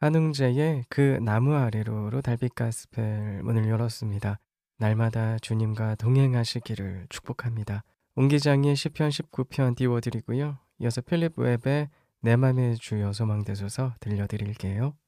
한웅재의 그 나무 아래로로 달빛 가스펠 문을 열었습니다. 날마다 주님과 동행하시기를 축복합니다. 옹기장의 시편 19편 띄워드리고요. 이어서 필립 웹의 내 맘의 주 여소망 되소서 들려드릴게요.